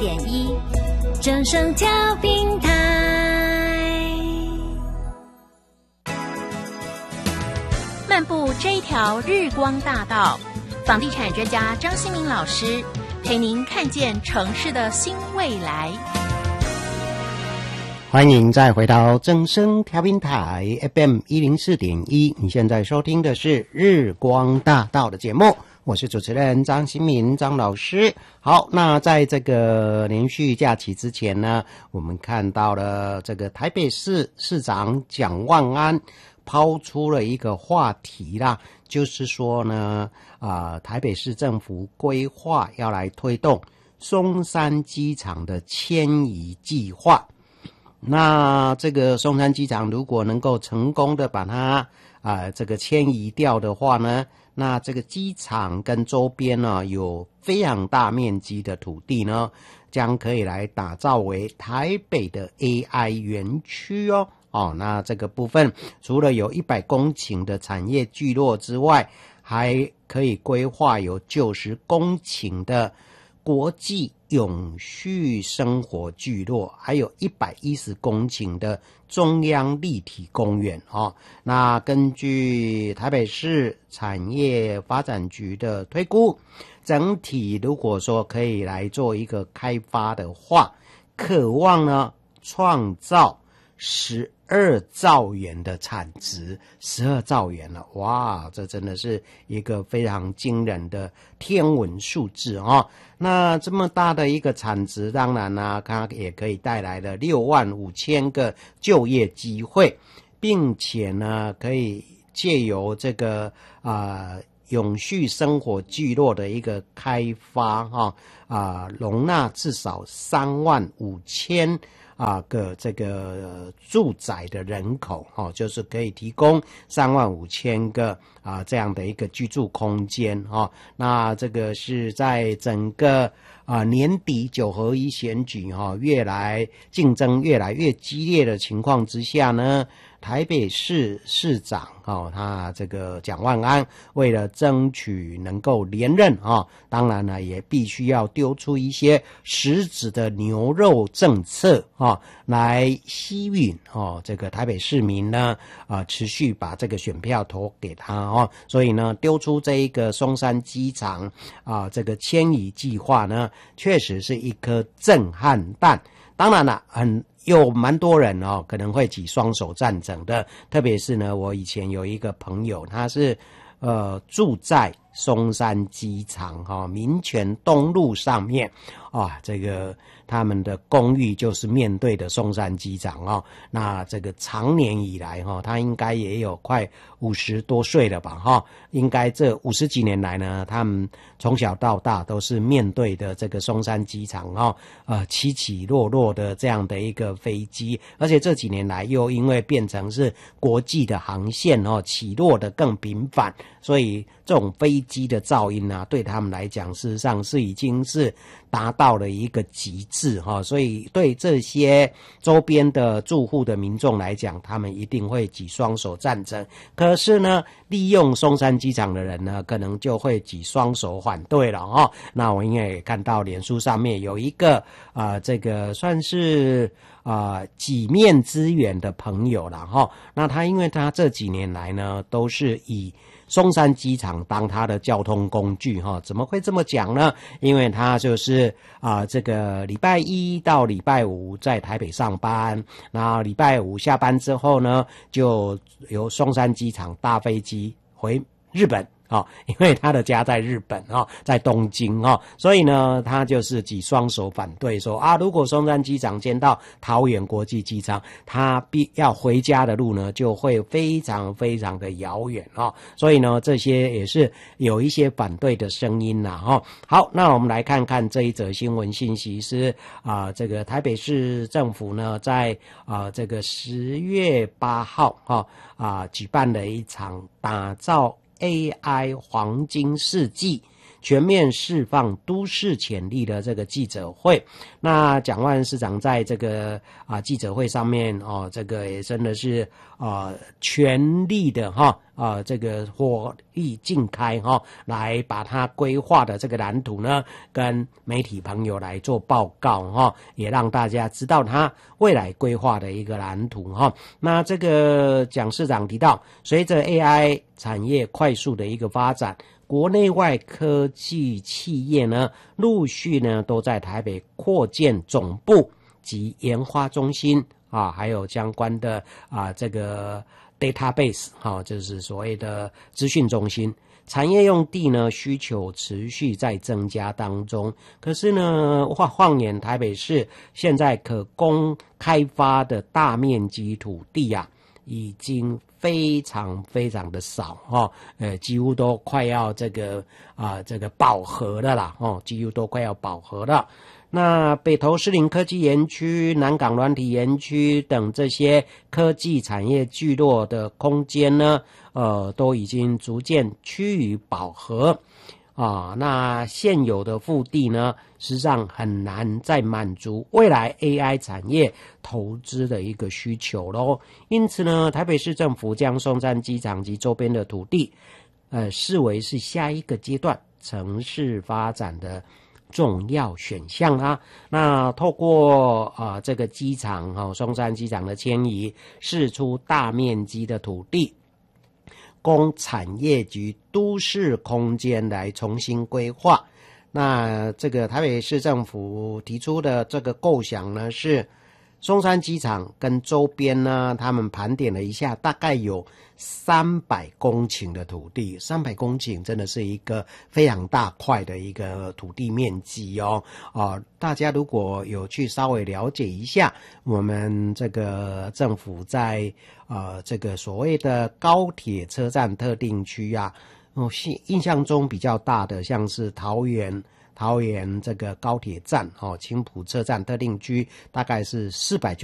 104.1正声调频台。漫步这一条日光大道，房地产专家张新民老师陪您看见城市的新未来。 欢迎再回到正声调频台 FM 104.1，你现在收听的是日光大道的节目，我是主持人张新民张老师。好，那在这个连续假期之前呢，我们看到了这个台北市市长蒋万安抛出了一个话题啦，就是说呢，台北市政府规划要来推动松山机场的迁移计划。那这个松山机场如果能够成功的把它这个迁移掉的话呢，那这个机场跟周边呢有非常大面积的土地呢，将可以来打造为台北的 AI 园区哦。那这个部分除了有100公顷的产业聚落之外，还可以规划有90公顷的国际永续生活聚落，还有110公顷的中央立体公园那根据台北市产业发展局的推估，整体如果说可以来做一个开发的话，渴望呢创造12兆元的产值，12兆元了，哇，这真的是一个非常惊人的天文数字那这么大的一个产值，当然呢，它也可以带来了65000个就业机会，并且呢，可以借由这个永续生活聚落的一个开发容纳至少35000个这个住宅的人口就是可以提供35000个这样的一个居住空间那这个是在整个年底9合1选举越来竞争越来越激烈的情况之下呢，台北市市长他这个蒋万安为了争取能够连任当然呢也必须要丢出一些实质的牛肉政策来吸引这个台北市民呢持续把这个选票投给他所以呢丢出这一个松山机场这个迁移计划呢，确实是一颗震撼弹。当然了，有蛮多人可能会举双手赞成的，特别是呢，我以前有一个朋友，他是住在松山机场民权东路上面这个他们的公寓就是面对的松山机场那这个长年以来他应该也有快50多岁了吧应该这50几年来呢，他们从小到大都是面对的这个松山机场起起落落的这样的一个飞机，而且这几年来又因为变成是国际的航线起落的更频繁，所以这种飞机的噪音对他们来讲事实上是已经是达到了一个极致所以对这些周边的住户的民众来讲，他们一定会举双手赞成。可是呢，利用松山机场的人呢，可能就会举双手反对了那我应该也看到脸书上面有一个这个算是几面之缘的朋友啦那他因为他这几年来呢都是以松山机场当他的交通工具怎么会这么讲呢？因为他就是这个礼拜1到礼拜5在台北上班，然后礼拜5下班之后呢，就由松山机场搭飞机回日本因为他的家在日本在东京所以呢他就是举双手反对说如果松山机场迁到桃园国际机场，他要回家的路呢就会非常非常的遥远所以呢这些也是有一些反对的声音好，那我们来看看这一则新闻信息是这个台北市政府呢在这个10月8号举办了一场打造AI 黄金世纪全面释放都市潜力的这个记者会。那蒋万安市长在这个记者会上面这个也真的是全力的这个火力尽开来把他规划的这个蓝图呢跟媒体朋友来做报告也让大家知道他未来规划的一个蓝图那这个蒋市长提到，随着 AI 产业快速的一个发展，国内外科技企业呢陆续呢都在台北扩建总部及研发中心还有相关的这个 database 就是所谓的资讯中心。产业用地呢需求持续在增加当中，可是呢放眼台北市现在可供开发的大面积土地已经非常非常的少几乎都快要这个饱和了啦几乎都快要饱和了。那北投士林科技园区、南港软体园区等这些科技产业聚落的空间呢都已经逐渐趋于饱和那现有的腹地呢实际上很难再满足未来 AI 产业投资的一个需求咯。因此呢，台北市政府将松山机场及周边的土地视为是下一个阶段城市发展的重要选项那透过这个机场松山机场的迁移，释出大面积的土地供产业及都市空间来重新规划。那这个台北市政府提出的这个构想呢，是松山机场跟周边呢，他们盘点了一下，大概有300公顷的土地，300公顷真的是一个非常大块的一个土地面积大家如果有去稍微了解一下，我们这个政府在这个所谓的高铁车站特定区印象中比较大的像是桃园这个高铁站青埔车站特定区大概是490